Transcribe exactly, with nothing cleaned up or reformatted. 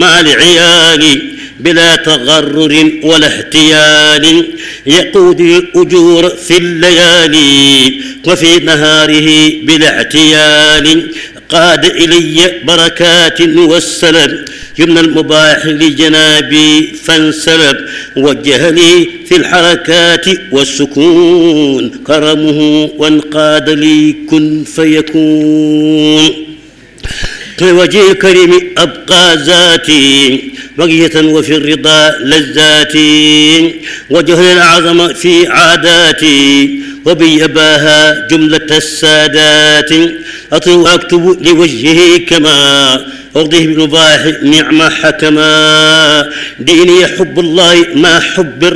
مع العيال بلا تغرر ولا احتيال، يقود الأجور في الليالي وفي نهاره بلا اعتيال، قاد إلي بركات والسلب يمنى المباح لجنابي فانسلب، وجه لي في الحركات والسكون كرمه وانقاد لي كن فيكون. لوجه الكريم أبقى ذاتي بقية وفي الرضا لذاتي، وجه الأعظم في عاداتي وبيباها جملة السادات، أطلب أكتب لوجهه كما أرضيه بالمباح نعم حكما، ديني حب الله ما حب